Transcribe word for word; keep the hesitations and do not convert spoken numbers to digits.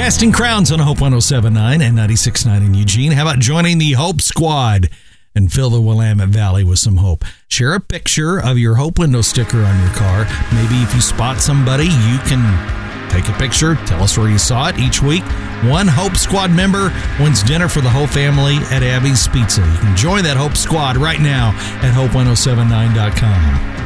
Casting crowns on Hope one oh seven point nine and ninety-six point nine in Eugene. How about joining the Hope Squad and fill the Willamette Valley with some hope? Share a picture of your Hope window sticker on your car. Maybe if you spot somebody, you can take a picture. Tell us where you saw it each week. One Hope Squad member wins dinner for the whole family at Abby's Pizza. You can join that Hope Squad right now at hope one oh seven nine dot com.